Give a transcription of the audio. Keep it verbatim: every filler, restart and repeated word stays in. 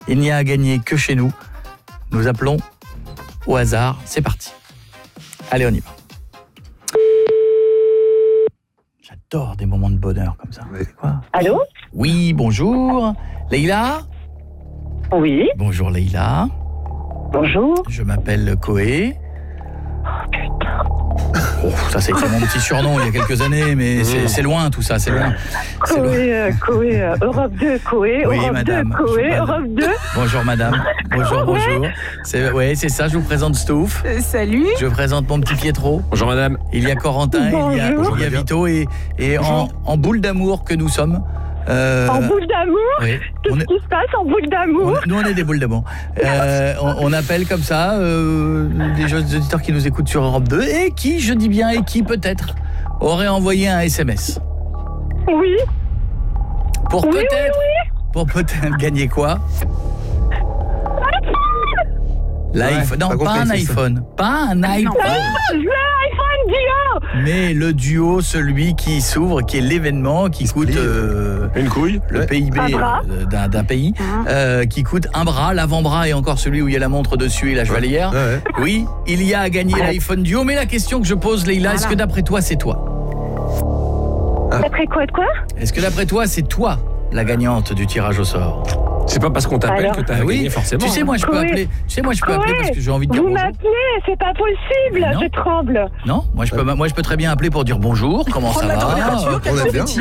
Il n'y a à gagner que chez nous. Nous appelons au hasard. C'est parti. Allez, on y va. J'adore des moments de bonheur comme ça. Oui. Quoi ? Allô ? Oui, bonjour. Leïla ? Oui, Bonjour Leïla. bonjour. Je m'appelle Koé. Oh, ça c'était mon petit surnom il y a quelques années, mais c'est, c'est loin tout ça, c'est loin. C'est loin. Koé, euh, Koé, euh, Europe deux, Koé, Oui, Europe madame. deux, Koé, Madame. Europe deux. Bonjour madame. Bonjour, bonjour. C'est, ouais, c'est ça, je vous présente Stouff. Euh, salut. Je vous présente mon petit Pietro. Bonjour madame. Il y a Corentin, il y a, Bonjour. il y a Vito et, et en, en boule d'amour que nous sommes. Euh, En boule d'amour. oui, on Qu'est-ce est- qui se passe en boule d'amour? On- nous, on est des boules d'amour. Euh, on, on appelle comme ça euh, des jeunes auditeurs qui nous écoutent sur Europe deux et qui, je dis bien, et qui peut-être aurait envoyé un S M S. Oui, Pour oui, peut-être, oui, pour peut-être gagner quoi? L'iPhone. Non, pas pas compris, un c'est ça. iPhone. Pas un iPhone. oui. Le iPhone Duo. Mais le duo, celui qui s'ouvre, qui est l'événement, qui coûte euh, Une couille. le Ouais. P I B Un bras. euh, d'un, d'un pays, euh, qui coûte un bras, l'avant-bras et encore celui où il y a la montre dessus et la chevalière. Ouais, ouais. Oui, il y a à gagner l'iPhone Duo, mais la question que je pose, Leïla, est-ce que d'après toi, c'est toi? Après quoi de quoi? Est-ce que d'après toi, c'est toi la gagnante du tirage au sort? C'est pas parce qu'on t'appelle Alors. que t'as Ah oui, gagné forcément. Tu sais, moi, je peux Koé. appeler. Tu sais, moi, je peux appeler Koé, parce que j'ai envie de dire Vous bonjour. m'appelez, c'est pas possible, Mais non. je tremble. Non, moi, je peux, moi, je peux très bien appeler pour dire bonjour. Comment ça Prendre la va? température, on aime bien.